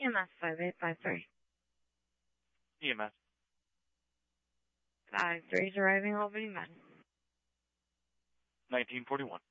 EMS 5853. EMS. 53 is arriving, opening med. 1941.